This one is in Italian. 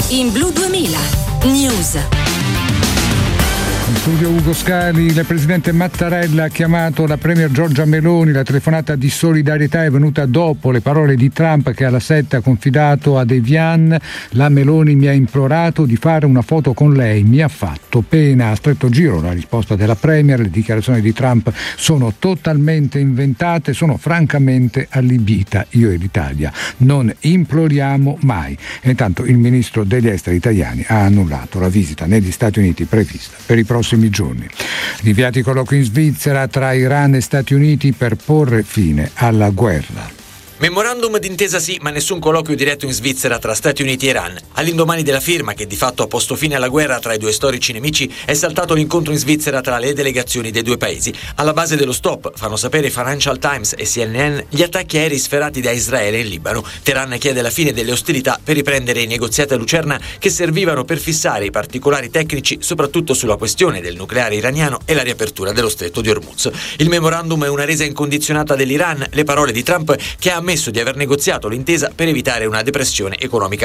in Blu 2000 News. In studio Ugo Scali. Il presidente Mattarella ha chiamato la premier Giorgia Meloni. La telefonata di solidarietà è venuta dopo le parole di Trump, che alla 7 ha confidato a Evian: la Meloni mi ha implorato di fare una foto con lei, mi ha fatto pena. A stretto giro la risposta della premier: le dichiarazioni di Trump sono totalmente inventate, sono francamente allibita. Io e l'Italia non imploriamo mai. E intanto il ministro degli esteri italiani ha annullato la visita negli Stati Uniti prevista per i prossimi giorni. Rinviati colloqui in Svizzera tra Iran e Stati Uniti per porre fine alla guerra. Memorandum d'intesa sì, ma nessun colloquio diretto in Svizzera tra Stati Uniti e Iran. All'indomani della firma, che di fatto ha posto fine alla guerra tra i due storici nemici, è saltato l'incontro in Svizzera tra le delegazioni dei due paesi. Alla base dello stop, fanno sapere Financial Times e CNN, gli attacchi aerei sferrati da Israele in Libano. Teheran chiede la fine delle ostilità per riprendere i negoziati a Lucerna, che servivano per fissare i particolari tecnici, soprattutto sulla questione del nucleare iraniano e la riapertura dello stretto di Hormuz. Il memorandum è una resa incondizionata dell'Iran, le parole di Trump, che ha ammesso di aver negoziato l'intesa per evitare una depressione economica